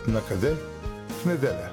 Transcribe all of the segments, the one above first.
Накъде? В неделя.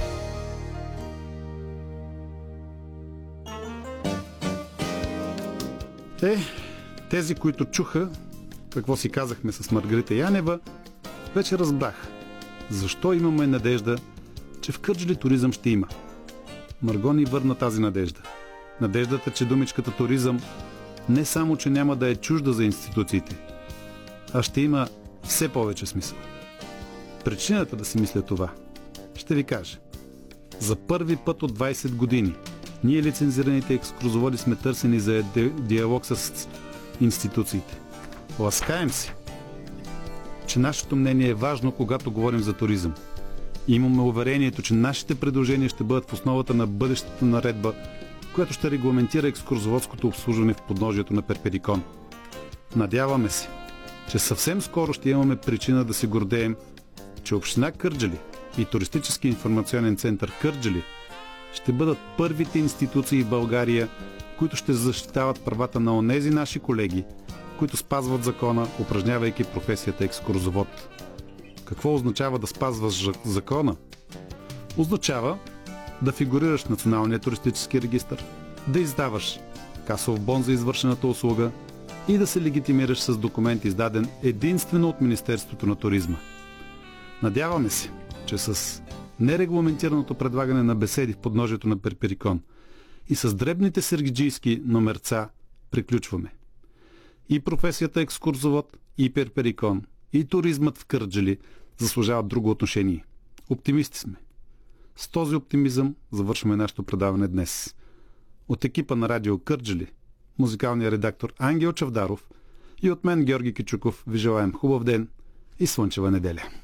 Тези, които чуха какво си казахме с Маргарита Янева, вече разбрах защо имаме надежда, че в Кърджали туризъм ще има. Марго ни върна тази надежда. Надеждата, че думичката туризъм не само, че няма да е чужда за институциите, а ще има все повече смисъл. Причината да си мисля това ще ви кажа. За първи път от 20 години ние, лицензираните екскурзоводи, сме търсени за диалог с институциите. Ласкаем се, че нашето мнение е важно, когато говорим за туризъм. Имаме уверението, че нашите предложения ще бъдат в основата на бъдещата наредба, която ще регламентира екскурзоводското обслужване в подножието на Перперикон. Надяваме се, че съвсем скоро ще имаме причина да се гордеем, че община Кърджали и туристически информационен център Кърджали ще бъдат първите институции в България, които ще защитават правата на онези наши колеги, които спазват закона, упражнявайки професията екскурзовод. Какво означава да спазваш закона? Означава да фигурираш в Националния туристически регистър, да издаваш касов бон за извършената услуга и да се легитимираш с документ, издаден единствено от Министерството на туризма. Надяваме се, че с нерегламентираното предлагане на беседи в подножието на Перперикон и с дребните сергиджийски номерца приключваме. И професията екскурзовод, и Перперикон, и туризмът в Кърджали заслужават друго отношение. Оптимисти сме. С този оптимизъм завършваме нашето предаване днес. От екипа на Радио Кърджали, музикалният редактор Ангел Чавдаров и от мен, Георги Кичуков, ви желаем хубав ден и слънчева неделя.